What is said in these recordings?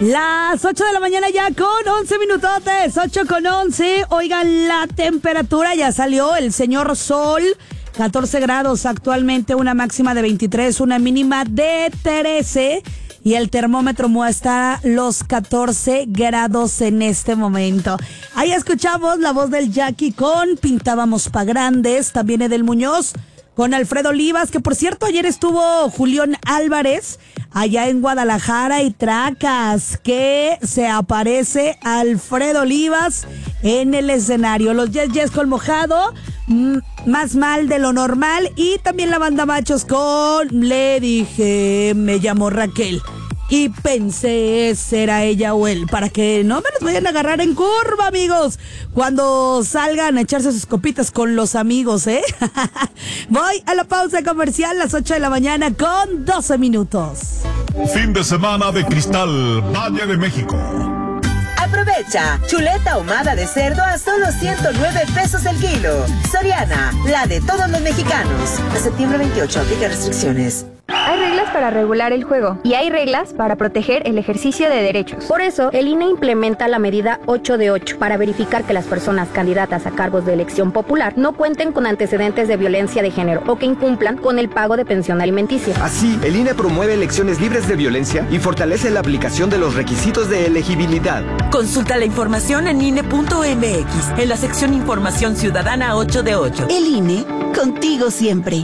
Las 8 de la mañana ya con 11 minutotes, 8:11. Oigan, la temperatura ya salió, el señor sol, 14 grados actualmente, una máxima de 23, una mínima de 13. Y el termómetro muestra los 14 grados en este momento. Ahí escuchamos la voz del Jackie con Pintábamos pa' Grandes, también Edel Muñoz con Alfredo Olivas, que por cierto ayer estuvo Julián Álvarez allá en Guadalajara y tracas que se aparece Alfredo Olivas en el escenario. Los Yes con Mojado, Más Mal de lo Normal, y también la banda Machos con Le Dije, me llamo Raquel y pensé será ella o él, para que no me los vayan a agarrar en curva, amigos, cuando salgan a echarse sus copitas con los amigos, Voy a la pausa comercial, las 8 de la mañana con 12 minutos. Fin de semana de Cristal, Valle de México. Aprovecha, chuleta ahumada de cerdo a solo 109 pesos el kilo. Soriana, la de todos los mexicanos. A septiembre 28, aplica restricciones. Hay reglas para regular el juego y hay reglas para proteger el ejercicio de derechos. Por eso, el INE implementa la medida 8 de 8 para verificar que las personas candidatas a cargos de elección popular no cuenten con antecedentes de violencia de género o que incumplan con el pago de pensión alimenticia. Así, el INE promueve elecciones libres de violencia y fortalece la aplicación de los requisitos de elegibilidad. Consulta la información en INE.mx, en la sección Información Ciudadana 8 de 8. El INE, contigo siempre.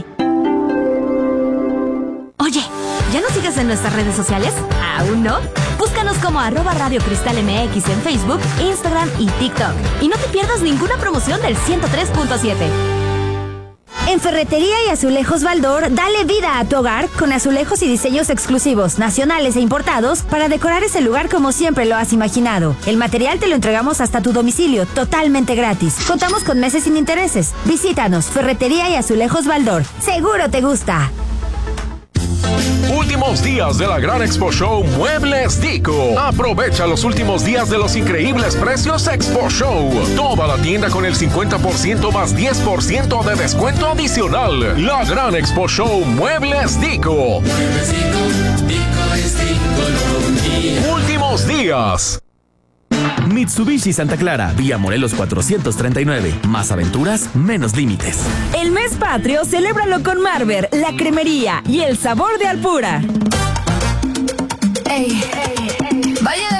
Oye, ¿ya nos sigues en nuestras redes sociales? ¿Aún no? Búscanos como @Radio Cristal MX en Facebook, Instagram y TikTok. Y no te pierdas ninguna promoción del 103.7. En Ferretería y Azulejos Baldor, dale vida a tu hogar con azulejos y diseños exclusivos, nacionales e importados, para decorar ese lugar como siempre lo has imaginado. El material te lo entregamos hasta tu domicilio, totalmente gratis. Contamos con meses sin intereses. Visítanos, Ferretería y Azulejos Baldor. Seguro te gusta. Últimos días de la Gran Expo Show Muebles Dico. Aprovecha los últimos días de los increíbles precios Expo Show. Toda la tienda con el 50% más 10% de descuento adicional. La Gran Expo Show Muebles Dico. Muebles Dico, Dico es Dico. Últimos días. Mitsubishi Santa Clara, vía Morelos 439. Más aventuras, menos límites. El mes patrio, celébralo con Marber, la cremería y el sabor de Alpura. Ey, Valle de